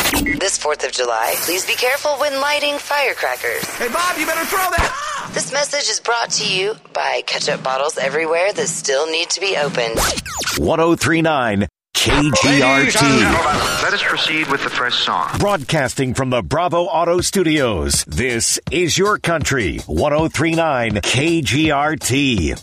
This 4th of July, please be careful when lighting firecrackers. Hey, Bob, you better throw that. This message is brought to you by ketchup bottles everywhere that still need to be opened. 103.9 KGRT. Let us proceed with the first song. Broadcasting from the Bravo Auto Studios, this is your country. 103.9 KGRT.